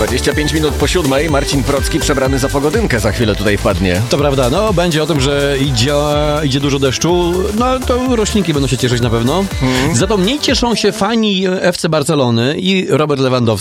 25 minut po 7. Marcin Procki przebrany za pogodynkę za chwilę tutaj wpadnie. To prawda, no będzie o tym, że idzie dużo deszczu, no to roślinki będą się cieszyć na pewno. Za to mniej cieszą się fani FC Barcelony i Robert Lewandowski.